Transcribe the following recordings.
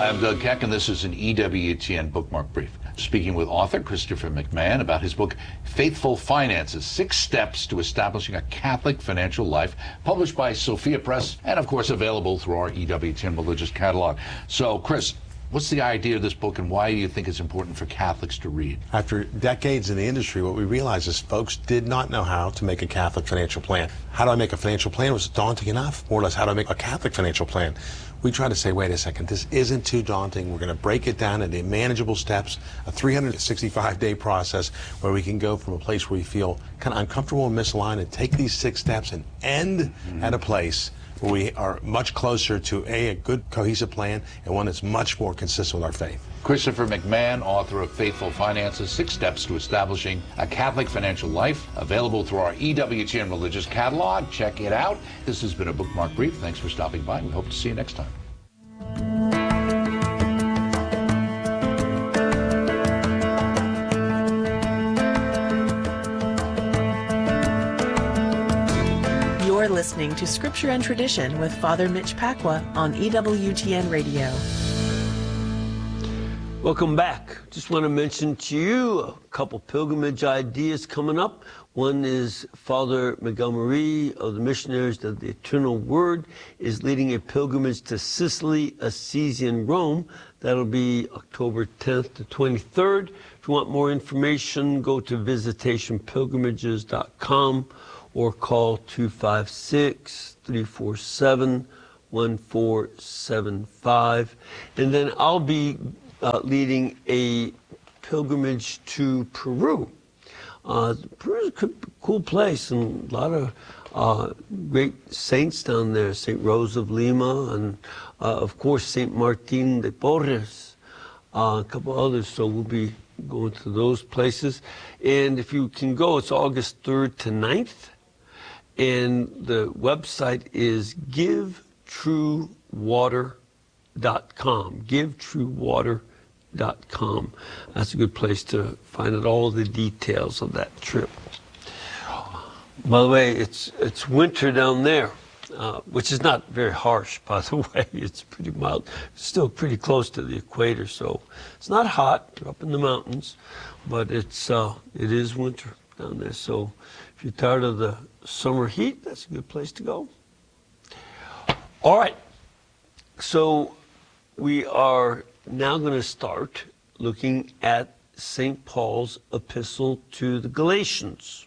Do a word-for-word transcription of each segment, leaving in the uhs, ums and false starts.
Hi, I'm Doug Keck, and this is an E W T N Bookmark Brief. Speaking with author Christopher McMahon about his book, Faithful Finances, Six Steps to Establishing a Catholic Financial Life, published by Sophia Press, and of course available through our E W T N Religious Catalog. So, Chris, what's the idea of this book, and why do you think it's important for Catholics to read? After decades in the industry, what we realized is folks did not know how to make a Catholic financial plan. How do I make a financial plan? Was it daunting enough? More or less, how do I make a Catholic financial plan? We try to say, wait a second, this isn't too daunting. We're going to break it down into manageable steps, a three hundred sixty-five day process where we can go from a place where we feel kind of uncomfortable and misaligned and take these six steps and end mm-hmm. at a place where we are much closer to a, a good cohesive plan and one that's much more consistent with our faith. Christopher McMahon, author of Faithful Finances, Six Steps to Establishing a Catholic Financial Life, available through our E W T N Religious Catalog. Check it out. This has been a Bookmark Brief. Thanks for stopping by. We hope to see you next time. You're listening to Scripture and Tradition with Father Mitch Pacwa on E W T N Radio. Welcome back. Just want to mention to you a couple pilgrimage ideas coming up. One is Father Miguel Marie of the Missionaries of the Eternal Word is leading a pilgrimage to Sicily, Assisi, and Rome. That'll be October tenth to twenty-third. If you want more information, go to visitation pilgrimages dot com or call two five six, three four seven, one four seven five. And then I'll be Uh, leading a pilgrimage to Peru. Uh, Peru is a cool place and a lot of uh, great saints down there. Saint Rose of Lima and, uh, of course, Saint Martin de Porres, uh, a couple others. So we'll be going to those places. And if you can go, it's August third to ninth. And the website is give true water dot com. give true water dot com. That's a good place to find out all the details of that trip. By the way, it's it's winter down there, uh, which is not very harsh, by the way. It's pretty mild. It's still pretty close to the equator, so it's not hot. We're up in the mountains, but it's uh, it is winter down there. So if you're tired of the summer heat, that's a good place to go. All right. So we are now going to start looking at Saint Paul's epistle to the Galatians.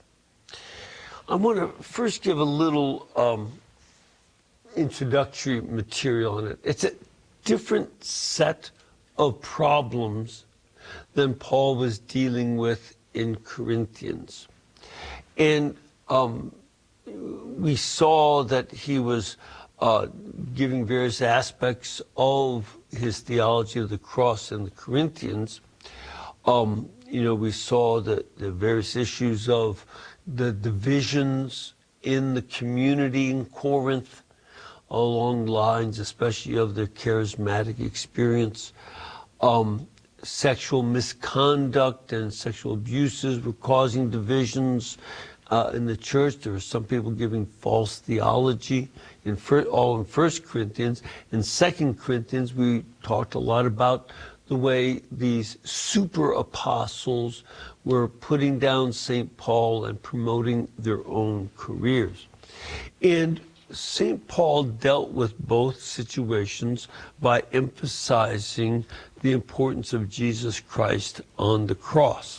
I want to first give a little um, introductory material on it. It's a different set of problems than Paul was dealing with in Corinthians. And um, we saw that he was uh, giving various aspects of his theology of the cross in the Corinthians. Um, you know, we saw the, the various issues of the divisions in the community in Corinth along the lines, especially of the charismatic experience. Um, sexual misconduct and sexual abuses were causing divisions uh, in the church. There were some people giving false theology. In first, all in First Corinthians. In Second Corinthians, we talked a lot about the way these super apostles were putting down Saint Paul and promoting their own careers. And Saint Paul dealt with both situations by emphasizing the importance of Jesus Christ on the cross.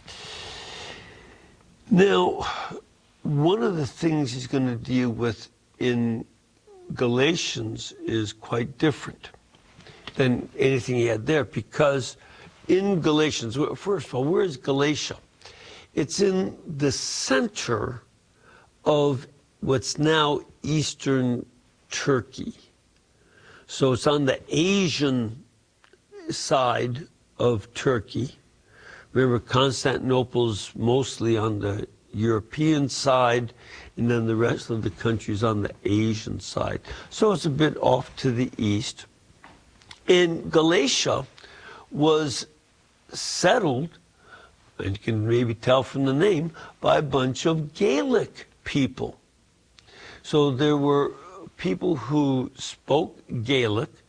Now, one of the things he's going to deal with in Galatians is quite different than anything he had there, because in Galatians, first of all, where is Galatia? It's in the center of what's now eastern Turkey. So it's on the Asian side of Turkey. Remember, Constantinople's mostly on the European side, and then the rest of the countries on the Asian side. So it's a bit off to the east. And Galatia was settled, and you can maybe tell from the name, by a bunch of Gaelic people. So there were people who spoke Gaelic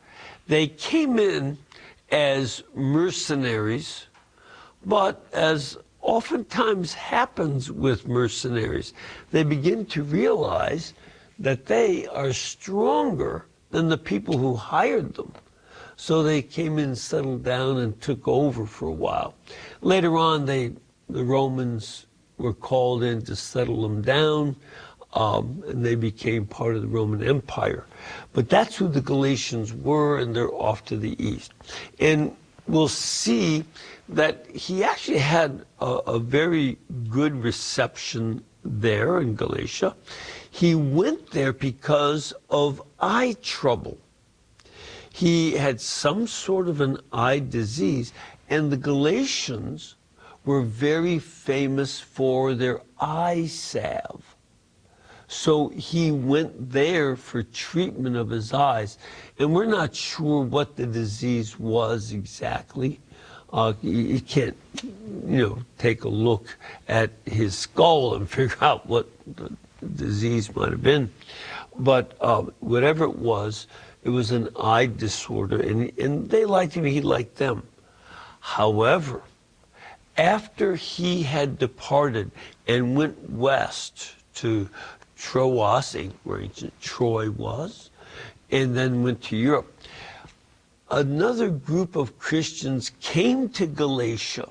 They came in as mercenaries, but as oftentimes happens with mercenaries, they begin to realize that they are stronger than the people who hired them. So they came in, settled down, and took over for a while. Later on, they, the Romans were called in to settle them down, um, and they became part of the Roman Empire. But that's who the Galatians were, and they're off to the east. And we'll see that he actually had a, a very good reception there in Galatia. He went there because of eye trouble. He had some sort of an eye disease, and the Galatians were very famous for their eye salve. So he went there for treatment of his eyes. And we're not sure what the disease was exactly. Uh, you, you can't, you know, take a look at his skull and figure out what the disease might have been. But uh, whatever it was, it was an eye disorder. And, and they liked him, he liked them. However, after he had departed and went west to Troas, where ancient Troy was, and then went to Europe, another group of Christians came to Galatia,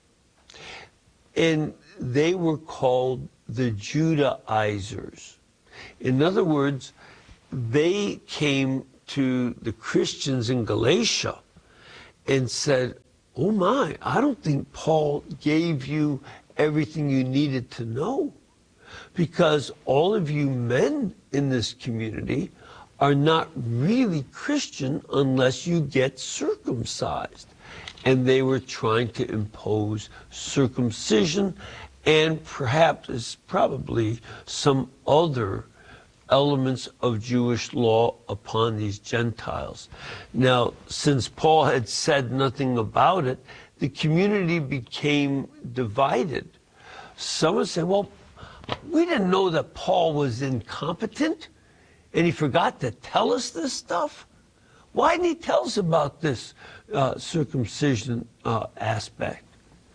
and they were called the Judaizers. In other words, they came to the Christians in Galatia and said, oh my, I don't think Paul gave you everything you needed to know, because all of you men in this community are not really Christian unless you get circumcised. And they were trying to impose circumcision and perhaps probably some other elements of Jewish law upon these Gentiles. Now, since Paul had said nothing about it, the community became divided. Some would say, well, we didn't know that Paul was incompetent, and he forgot to tell us this stuff. Why didn't he tell us about this uh, circumcision uh, aspect?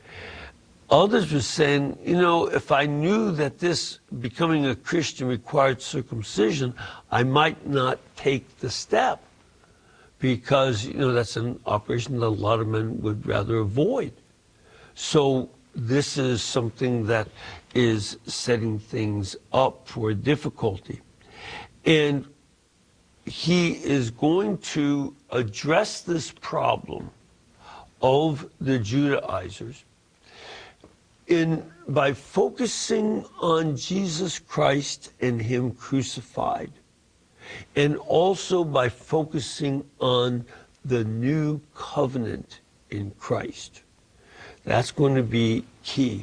Others were saying, you know, if I knew that this becoming a Christian required circumcision, I might not take the step, because, you know, that's an operation that a lot of men would rather avoid. So this is something that is setting things up for difficulty. And he is going to address this problem of the Judaizers in by focusing on Jesus Christ and him crucified, and also by focusing on the new covenant in Christ. That's going to be key.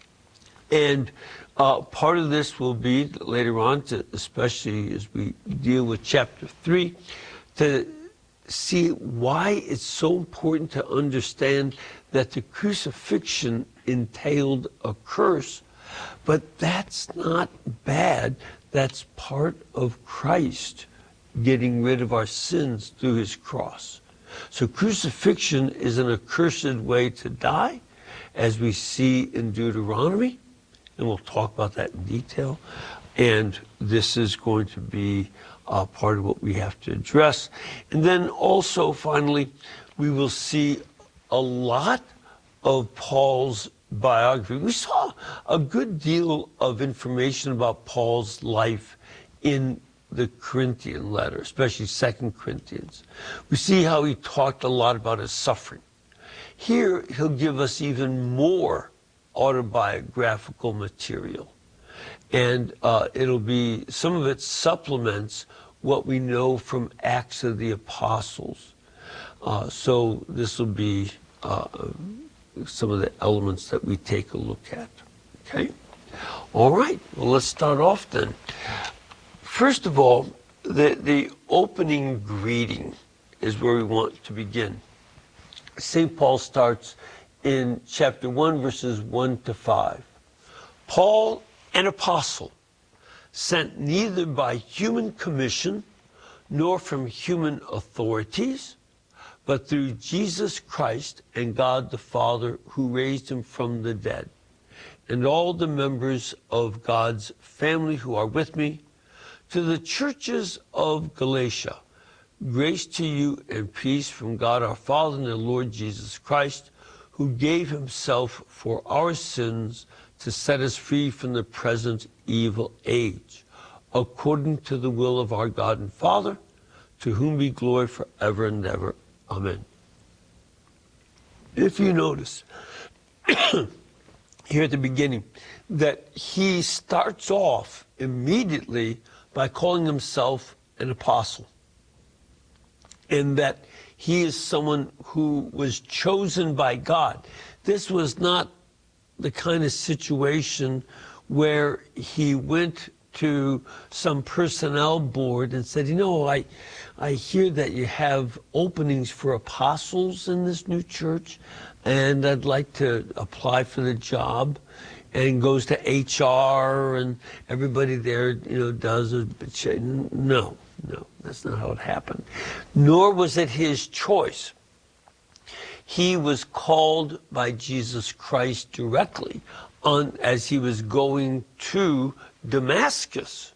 And uh, part of this will be later on, to, especially as we deal with chapter three, to see why it's so important to understand that the crucifixion entailed a curse, but that's not bad. That's part of Christ getting rid of our sins through his cross. So crucifixion is an accursed way to die, as we see in Deuteronomy, and we'll talk about that in detail. And this is going to be uh, part of what we have to address. And then also, finally, we will see a lot of Paul's biography. We saw a good deal of information about Paul's life in the Corinthian letter, especially Second Corinthians. We see how he talked a lot about his suffering. Here, he'll give us even more autobiographical material. And uh, it'll be, some of it supplements what we know from Acts of the Apostles. Uh, so this will be uh, some of the elements that we take a look at. Okay? All right. Well, let's start off then. First of all, the, the opening greeting is where we want to begin. Saint Paul starts in chapter one, verses one to five. Paul, an apostle, sent neither by human commission nor from human authorities, but through Jesus Christ and God the Father who raised him from the dead, and all the members of God's family who are with me, to the churches of Galatia, grace to you and peace from God our Father and the Lord Jesus Christ, who gave himself for our sins to set us free from the present evil age, according to the will of our God and Father, to whom be glory forever and ever. Amen. If you notice here at the beginning that he starts off immediately by calling himself an apostle, and that he is someone who was chosen by God. This was not the kind of situation where he went to some personnel board and said, you know, I, I hear that you have openings for apostles in this new church, and I'd like to apply for the job. And goes to H R, and everybody there, you know, does it. No, no, that's not how it happened. Nor was it his choice. He was called by Jesus Christ directly on as he was going to Damascus.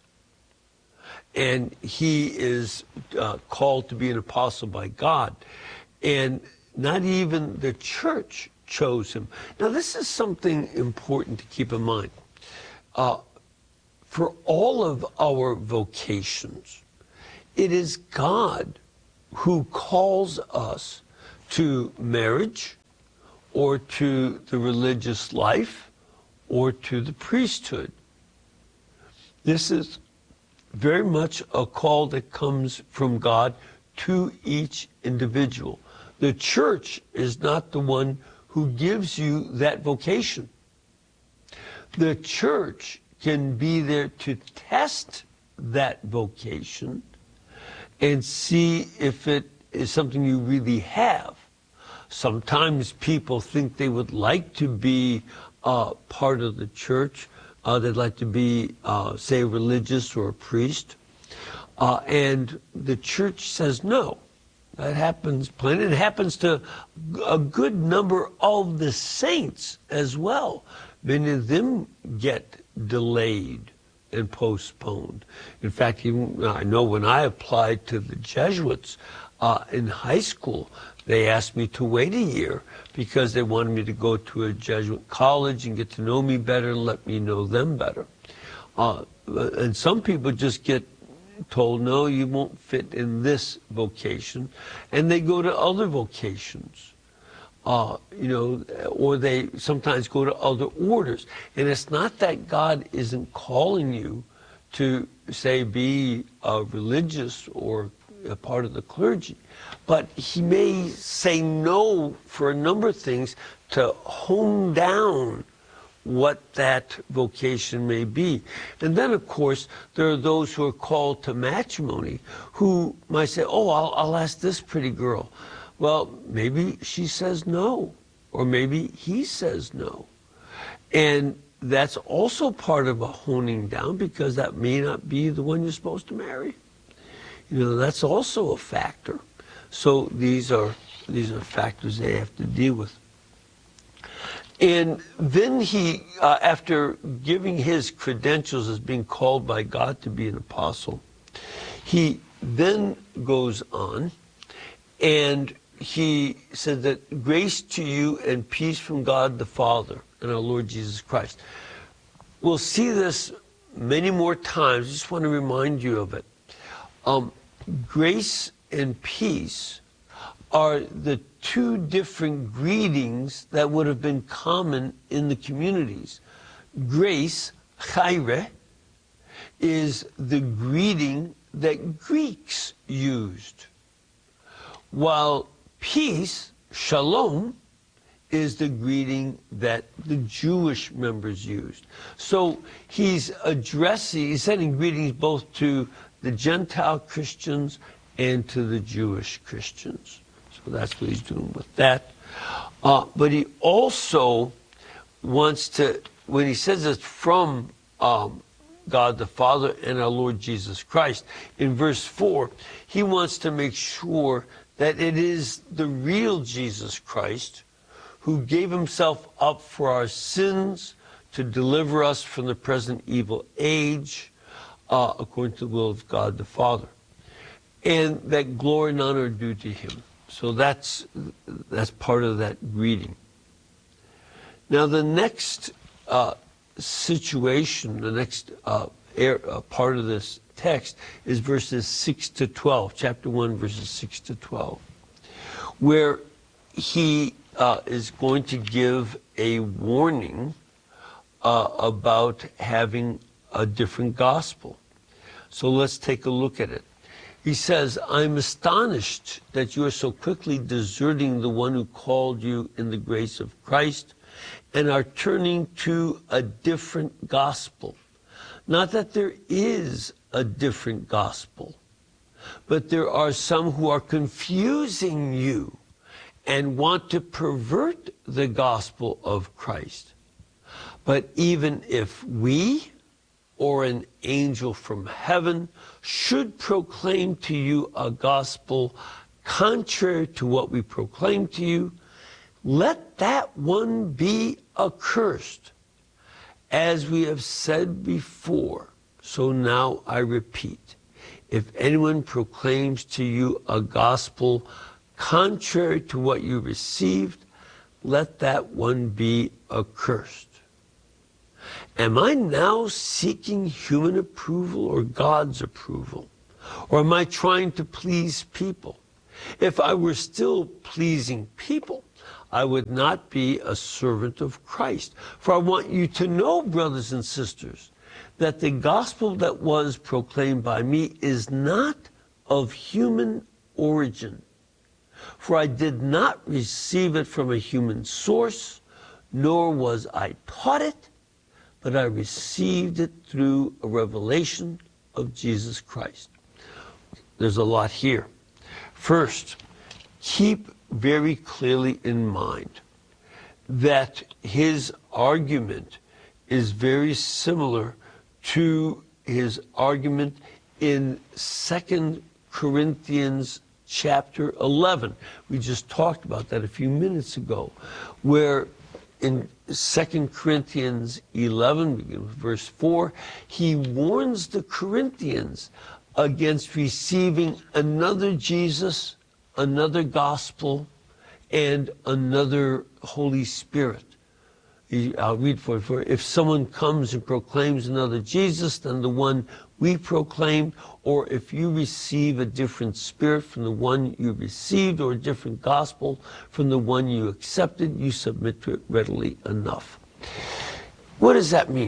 And he is uh, called to be an apostle by God. And not even the church chose him. Now, this is something important to keep in mind. Uh, for all of our vocations, it is God who calls us to marriage, or to the religious life, or to the priesthood. This is very much a call that comes from God to each individual. The church is not the one who gives you that vocation. The church can be there to test that vocation and see if it is something you really have. Sometimes people think they would like to be uh, part of the church. Uh, they'd like to be, uh, say, religious or a priest. Uh, and the church says no. That happens plenty. It happens to a good number of the saints as well. Many of them get delayed and postponed. In fact, even I know when I applied to the Jesuits uh, in high school, they asked me to wait a year because they wanted me to go to a Jesuit college and get to know me better and let me know them better. Uh, and some people just get told, no, you won't fit in this vocation, and they go to other vocations, uh, you know, or they sometimes go to other orders. And it's not that God isn't calling you to, say, be uh, religious or a part of the clergy, but he may say no for a number of things to hone down what that vocation may be. And then, of course, there are those who are called to matrimony who might say, oh, I'll, I'll ask this pretty girl. Well, maybe she says no, or maybe he says no. And that's also part of a honing down, because that may not be the one you're supposed to marry. You know, that's also a factor. So these are, these are factors they have to deal with. And then he, uh, after giving his credentials as being called by God to be an apostle, he then goes on and he said that grace to you and peace from God the Father and our Lord Jesus Christ. We'll see this many more times. I just want to remind you of it. Um, grace and peace are the two different greetings that would have been common in the communities. Grace, chaire, is the greeting that Greeks used, while peace, shalom, is the greeting that the Jewish members used. So he's addressing, he's sending greetings both to the Gentile Christians and to the Jewish Christians. So that's what he's doing with that. Uh, but he also wants to, when he says it's from um, God the Father and our Lord Jesus Christ, in verse four, he wants to make sure that it is the real Jesus Christ who gave himself up for our sins to deliver us from the present evil age, uh, according to the will of God the Father. And that glory and honor are due to him. So that's, that's part of that reading. Now the next uh, situation, the next uh, air, uh, part of this text is verses six to twelve, chapter one, verses six to twelve, where he uh, is going to give a warning uh, about having a different gospel. So let's take a look at it. He says, I'm astonished that you are so quickly deserting the one who called you in the grace of Christ and are turning to a different gospel. Not that there is a different gospel, but there are some who are confusing you and want to pervert the gospel of Christ. But even if we or an angel from heaven should proclaim to you a gospel contrary to what we proclaim to you, let that one be accursed. As we have said before, so now I repeat, if anyone proclaims to you a gospel contrary to what you received, let that one be accursed. Am I now seeking human approval or God's approval? Or am I trying to please people? If I were still pleasing people, I would not be a servant of Christ. For I want you to know, brothers and sisters, that the gospel that was proclaimed by me is not of human origin. For I did not receive it from a human source, nor was I taught it, but I received it through a revelation of Jesus Christ. There's a lot here. First, keep very clearly in mind that his argument is very similar to his argument in Second Corinthians chapter eleven. We just talked about that a few minutes ago, where in Second Corinthians eleven, beginning with verse four, he warns the Corinthians against receiving another Jesus, another gospel, and another Holy Spirit. I'll read for it. For if someone comes and proclaims another Jesus than the one we proclaimed, or if you receive a different spirit from the one you received, or a different gospel from the one you accepted, you submit to it readily enough. What does that mean?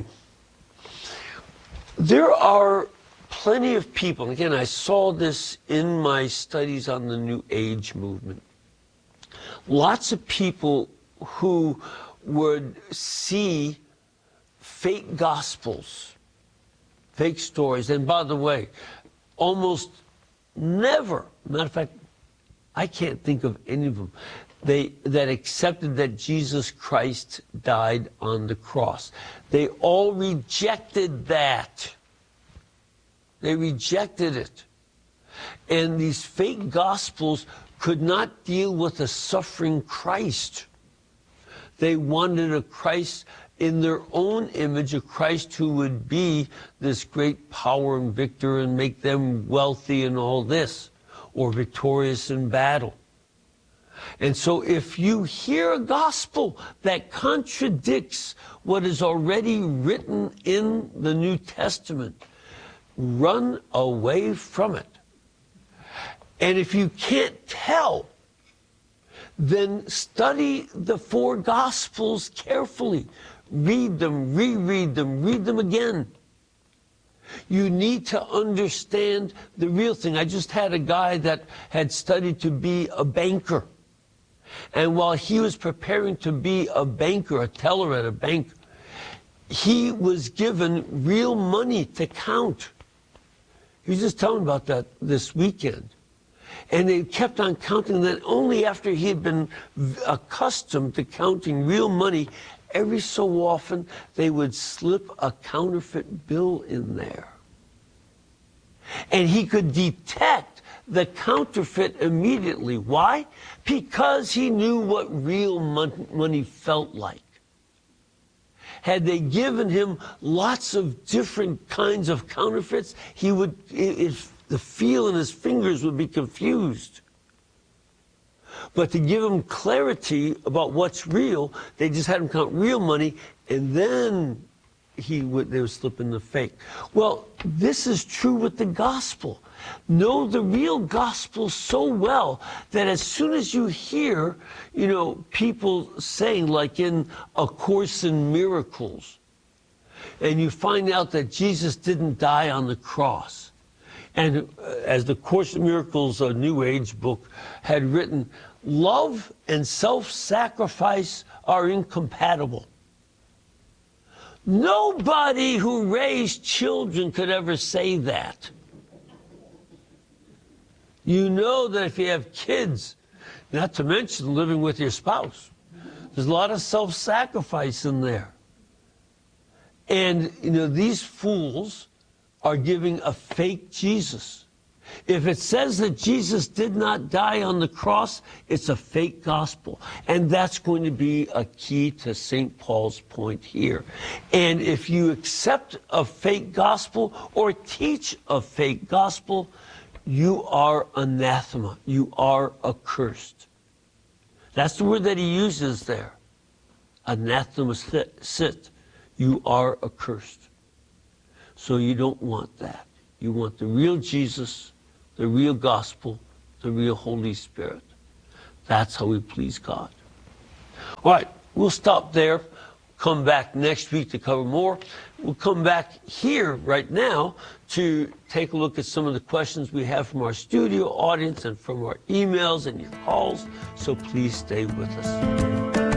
There are plenty of people, and again, I saw this in my studies on the New Age movement. Lots of people who would see fake gospels, fake stories, and by the way, almost never, matter of fact, I can't think of any of them, they, that accepted that Jesus Christ died on the cross. They all rejected that. They rejected it. And these fake gospels could not deal with a suffering Christ. They wanted a Christ in their own image, a Christ who would be this great power and victor and make them wealthy and all this, or victorious in battle. And so if you hear a gospel that contradicts what is already written in the New Testament, run away from it. And if you can't tell, then study the four Gospels carefully. Read them, reread them, read them again. You need to understand the real thing. I just had a guy that had studied to be a banker. And while he was preparing to be a banker, a teller at a bank, he was given real money to count. He was just telling about that this weekend. And they kept on counting that only after he had been accustomed to counting real money, every so often they would slip a counterfeit bill in there. And he could detect the counterfeit immediately. Why? Because he knew what real mon- money felt like. Had they given him lots of different kinds of counterfeits, he would, it, it, the feel in his fingers would be confused. But to give him clarity about what's real, they just had him count real money, and then he would, they would slip in the fake. Well, this is true with the gospel. Know the real gospel so well that as soon as you hear, you know, people saying, like in A Course in Miracles, and you find out that Jesus didn't die on the cross. And uh, as the Course in Miracles, a New Age book, had written, love and self-sacrifice are incompatible. Nobody who raised children could ever say that. You know that if you have kids, not to mention living with your spouse, there's a lot of self-sacrifice in there. And, you know, these fools are giving a fake Jesus. If it says that Jesus did not die on the cross, it's a fake gospel. And that's going to be a key to Saint Paul's point here. And if you accept a fake gospel or teach a fake gospel, you are anathema. You are accursed. That's the word that he uses there. Anathema sit. You are accursed. So you don't want that. You want the real Jesus, the real gospel, the real Holy Spirit. That's how we please God. All right, we'll stop there. Come back next week to cover more. We'll come back here right now to take a look at some of the questions we have from our studio audience and from our emails and your calls. So please stay with us.